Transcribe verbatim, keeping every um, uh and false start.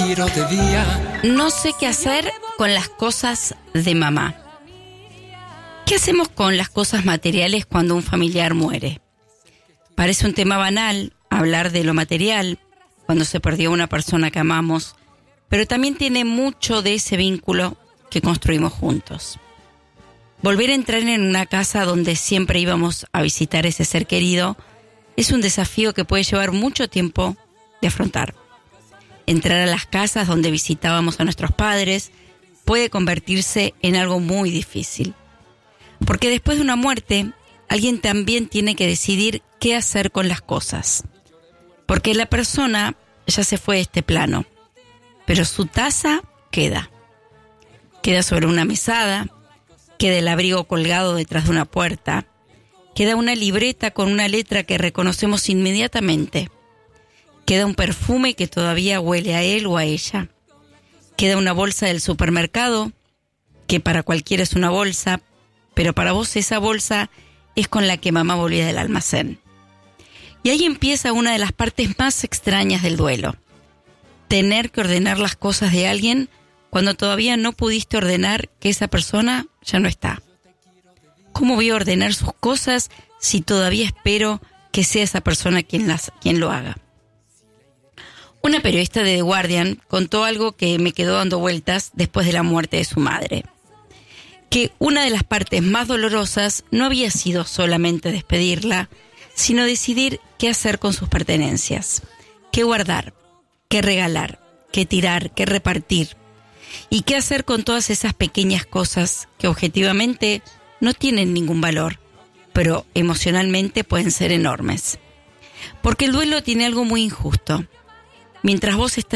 quiero de día. No sé qué hacer con las cosas de mamá. ¿Qué hacemos con las cosas materiales cuando un familiar muere? Parece un tema banal hablar de lo material cuando se perdió una persona que amamos, pero también tiene mucho de ese vínculo que construimos juntos. Volver a entrar en una casa donde siempre íbamos a visitar ese ser querido es un desafío que puede llevar mucho tiempo de afrontar. Entrar a las casas donde visitábamos a nuestros padres puede convertirse en algo muy difícil. Porque después de una muerte, alguien también tiene que decidir qué hacer con las cosas. Porque la persona ya se fue de este plano, pero su taza queda. Queda sobre una mesada, queda el abrigo colgado detrás de una puerta, queda una libreta con una letra que reconocemos inmediatamente, queda un perfume que todavía huele a él o a ella, queda una bolsa del supermercado, que para cualquiera es una bolsa, pero para vos esa bolsa es con la que mamá volvía del almacén. Y ahí empieza una de las partes más extrañas del duelo. Tener que ordenar las cosas de alguien cuando todavía no pudiste ordenar que esa persona ya no está. ¿Cómo voy a ordenar sus cosas si todavía espero que sea esa persona quien, las, quien lo haga? Una periodista de The Guardian contó algo que me quedó dando vueltas después de la muerte de su madre. Que una de las partes más dolorosas no había sido solamente despedirla, sino decidir qué hacer con sus pertenencias, qué guardar, qué regalar, qué tirar, qué repartir, y qué hacer con todas esas pequeñas cosas que objetivamente no tienen ningún valor, pero emocionalmente pueden ser enormes. Porque el duelo tiene algo muy injusto. Mientras vos estás